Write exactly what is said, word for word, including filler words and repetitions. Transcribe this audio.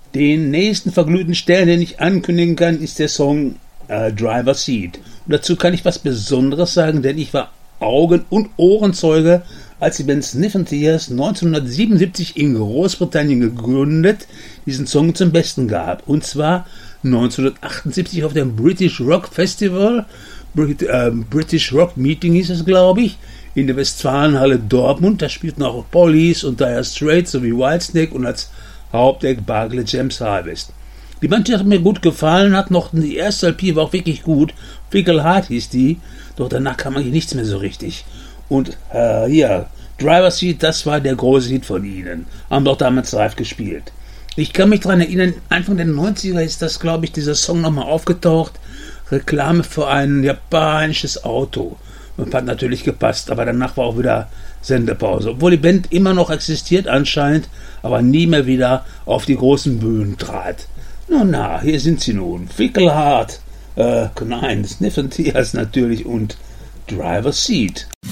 Den nächsten verglühten Stern, den ich ankündigen kann, ist der Song äh, Driver's Seat. Und dazu kann ich was Besonderes sagen, denn ich war Augen- und Ohrenzeuge, als die Band Sniff and Tears neunzehnhundertsiebenundsiebzig in Großbritannien gegründet diesen Song zum Besten gab. Und zwar neunzehnhundertachtundsiebzig auf dem British Rock Festival, Brit- äh, British Rock Meeting hieß es, glaube ich, in der Westfalenhalle Dortmund. Da spielten auch Police und Dire Straits sowie Whitesnake und als Hauptact Barclay James Harvest. Die Band hat mir gut gefallen, hat noch die erste L P war auch wirklich gut. Fickle Heart hieß die, doch danach kam eigentlich nichts mehr so richtig. Und äh, hier, Driver's Seat, das war der große Hit von ihnen. Haben doch damals live gespielt. Ich kann mich daran erinnern, Anfang der neunziger ist das, glaube ich, dieser Song nochmal aufgetaucht. Reklame für ein japanisches Auto. Und hat natürlich gepasst, aber danach war auch wieder Sendepause. Obwohl die Band immer noch existiert anscheinend, aber nie mehr wieder auf die großen Bühnen trat. Nun na, hier sind sie nun. Fickle Heart, äh, nein, Sniff and Tears natürlich und Driver's Seat.